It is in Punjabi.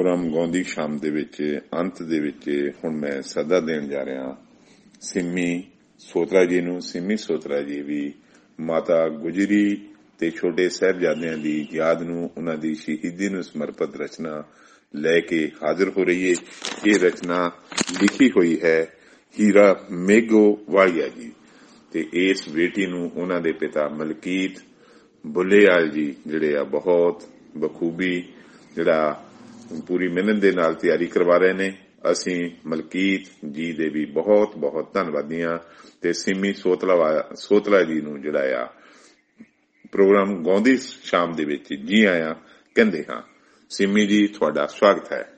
ਪ੍ਰੋਗਰਾਮ ਗਾਉਂਦੀ ਸ਼ਾਮ ਦੇ ਵਿੱਚ ਅੰਤ ਦੇ ਵਿੱਚ ਹੁਣ ਮੈਂ ਸੱਦਾ ਦੇਣ ਜਾ ਰਿਹਾ ਸਿੰਮੀ ਸੋਤਰਾ ਜੀ ਨੂੰ। ਸਿੰਮੀ ਸੋਤਰਾ ਜੀ ਵੀ ਮਾਤਾ ਗੁਜਰੀ ਤੇ ਛੋਟੇ ਸਾਹਿਬਜ਼ਾਦਿਆਂ ਦੀ ਯਾਦ ਨੂੰ, ਉਹਨਾਂ ਦੀ ਸ਼ਹੀਦੀ ਨੂੰ ਸਮਰਪਿਤ ਰਚਨਾ ਲੈ ਕੇ ਹਾਜ਼ਰ ਹੋ ਰਹੀ ਹੈ। ਇਹ ਰਚਨਾ ਲਿਖੀ ਹੋਈ ਹੈ ਹੀਰਾ ਮੇਘੋ ਵਾਲੀਆ ਜੀ ਤੇ ਇਸ ਬੇਟੀ ਨੂੰ ਉਹਨਾਂ ਦੇ ਪਿਤਾ ਮਲਕੀਤ ਬੁੱਲੇਆਲ ਜੀ ਜਿਹੜੇ ਆ ਬਹੁਤ ਬਖੂਬੀ ਜਿਹੜਾ ਪੂਰੀ ਮਿਹਨਤ ਦੇ ਨਾਲ ਤਿਆਰੀ ਕਰਵਾ ਰਹੇ ਨੇ। ਅਸੀਂ ਮਲਕੀਤ ਜੀ ਦੇ ਵੀ ਬਹੁਤ ਬਹੁਤ ਧੰਨਵਾਦੀ ਹਾਂ ਤੇ ਸਿੰਮੀ ਸੋਤਲਾ ਜੀ ਨੂੰ ਜਿਹੜਾ ਆ ਪ੍ਰੋਗਰਾਮ ਗਾਉਂਦੀ ਸ਼ਾਮ ਦੇ ਵਿੱਚ ਜੀ ਆਇਆਂ ਕਹਿੰਦੇ ਹਾਂ। ਸਿੰਮੀ ਜੀ ਤੁਹਾਡਾ ਸਵਾਗਤ ਹੈ।